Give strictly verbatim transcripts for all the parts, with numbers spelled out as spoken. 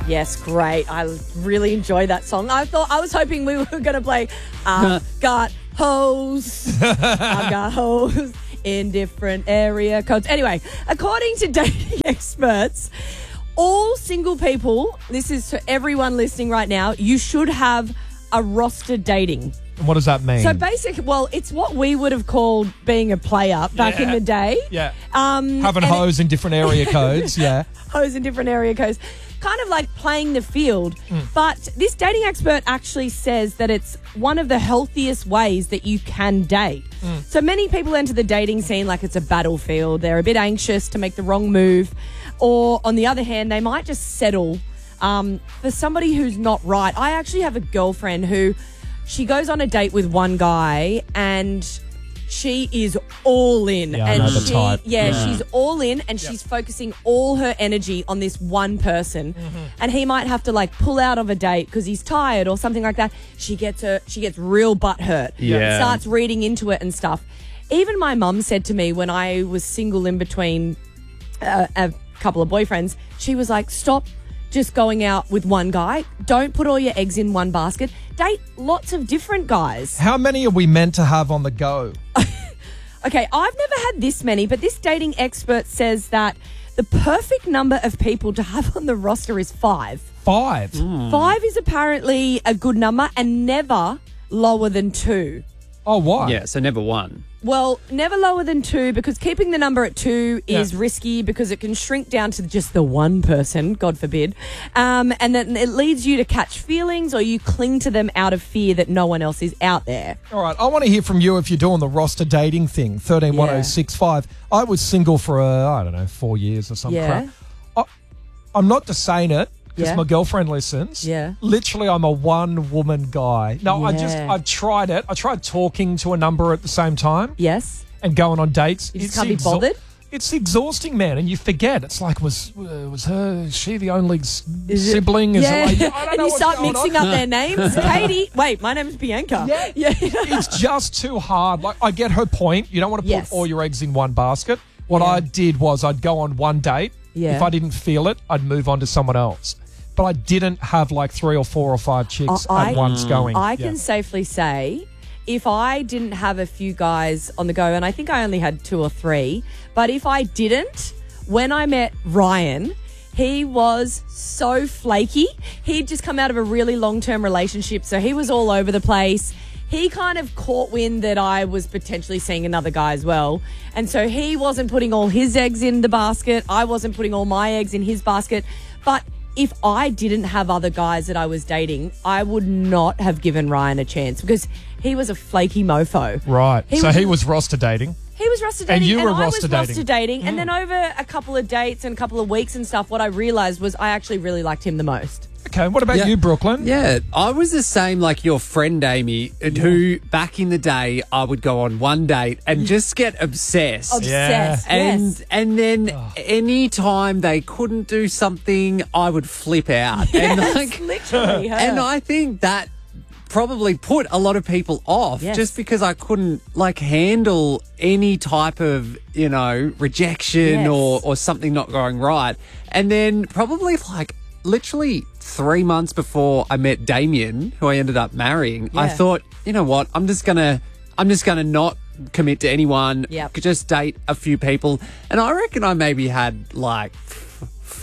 Yes, great. I really enjoyed that song. I thought I was hoping we were going to play I've got hoes. I've got hoes in different area codes. Anyway, according to dating experts, all single people, this is to everyone listening right now, you should have a roster dating. What does that mean? So basically, well, it's what we would have called being a player back Yeah. in the day. Yeah. Um, Having and hoes in different area codes, yeah. hoes in different area codes. Kind of like playing the field. Mm. But this dating expert actually says that it's one of the healthiest ways that you can date. Mm. So many people enter the dating scene like it's a battlefield. They're a bit anxious to make the wrong move. Or on the other hand, they might just settle um, for somebody who's not right. I actually have a girlfriend who... She goes on a date with one guy and she is all in. Yeah, I and know the she, type. Yeah, Yeah. she's all in and Yep. she's focusing all her energy on this one person. Mm-hmm. And he might have to like pull out of a date because he's tired or something like that. She gets her, she gets real butthurt. Yeah. Starts reading into it and stuff. Even my mum said to me when I was single in between uh, a couple of boyfriends, she was like, stop just going out with one guy. Don't put all your eggs in one basket. Date lots of different guys. How many are we meant to have on the go? Okay, I've never had this many, but this dating expert says that the perfect number of people to have on the roster is five. Five. Five is apparently a good number and never lower than two. Oh, why? Yeah, so never one. Well, never lower than two because keeping the number at two is Yeah. risky because it can shrink down to just the one person, God forbid. Um, and then it leads you to catch feelings or you cling to them out of fear that no one else is out there. All right, I want to hear from you if you're doing the roster dating thing, thirteen one oh six five. I was single for, uh, I don't know, four years or some Yeah. crap. I, I'm not just saying it because Yeah. my girlfriend listens. Yeah. Literally, I'm a one-woman guy. No, I just, Yeah. I've tried it. I tried talking to a number at the same time Yes? and going on dates. You just It's can't be exha- bothered? It's exhausting, man, and you forget. It's like, was uh, was her, is she the only s- Is it- sibling? Is yeah, it like, I don't and know you what's start going mixing on. up their names. Katie, wait, my name's Bianca. Yeah. yeah. It's just too hard. Like, I get her point. You don't want to put Yes. all your eggs in one basket. What Yeah. I did was I'd go on one date. Yeah. If I didn't feel it, I'd move on to someone else. But I didn't have like three or four or five chicks Uh, I- at once going. I Yeah. can safely say if I didn't have a few guys on the go, and I think I only had two or three, but if I didn't, when I met Ryan, he was so flaky. He'd just come out of a really long-term relationship, so he was all over the place. He kind of caught wind that I was potentially seeing another guy as well. And so he wasn't putting all his eggs in the basket. I wasn't putting all my eggs in his basket. But if I didn't have other guys that I was dating, I would not have given Ryan a chance because he was a flaky mofo. Right. He so was- he was roster dating. He was roster dating, And you were I roster was dating. roster dating. And then over a couple of dates and a couple of weeks and stuff, what I realised was I actually really liked him the most. Okay. What about Yeah. you, Brooklyn? Yeah, I was the same like your friend Amy, who back in the day I would go on one date and just get obsessed. Obsessed. And Yes. and then any time they couldn't do something, I would flip out. And Yes, like literally her. and I think that probably put a lot of people off Yes. just because I couldn't like handle any type of, you know, rejection Yes. or or something not going right. And then probably like literally three months before I met Damien, who I ended up marrying, I Yeah. thought, you know what, I'm just gonna I'm just gonna not commit to anyone, Yep. could just date a few people. And I reckon I maybe had like f-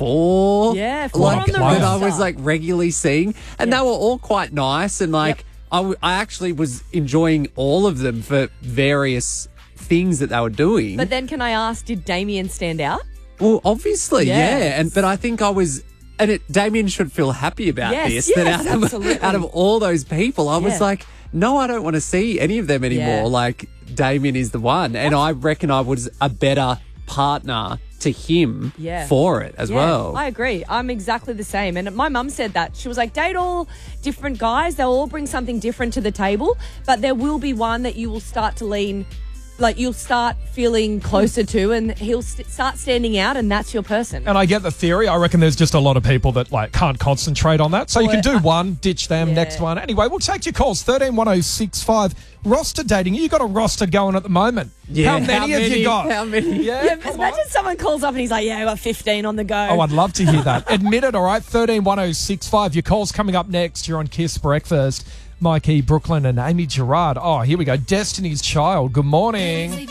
four Yeah, four like on the that I roster. was like regularly seeing, and Yep. they were all quite nice, and like Yep. I, w- I actually was enjoying all of them for various things that they were doing. But then can I ask, did Damien stand out? Well, obviously, Yes. yeah, and but I think I was, and it, Damien should feel happy about Yes, this. yes, that out of absolutely. out of all those people, I was Yeah. like, no, I don't want to see any of them anymore. Yeah. Like Damien is the one, and I reckon I was a better partner to him Yeah. for it as Yeah, well. I agree. I'm exactly the same. And my mum said that. She was like, date all different guys. They'll all bring something different to the table, but there will be one that you will start to lean, like you'll start feeling closer to, and he'll st- start standing out, and that's your person. And I get the theory. I reckon there's just a lot of people that like can't concentrate on that. So you Well, can do I- one, ditch them, Yeah. next one. Anyway, we'll take your calls. thirteen one oh six five. Roster dating. You got a roster going at the moment. Yeah, How many have you got? How many? Yeah, Yeah, come imagine on. someone calls up and he's like, yeah, I got fifteen on the go. Oh, I'd love to hear that. Admit it, all right? thirteen one oh six five. Your call's coming up next. You're on Kiss Breakfast. Mike E. Brooklyn and Amy Gerard. Oh, here we go. Destiny's Child. Good morning.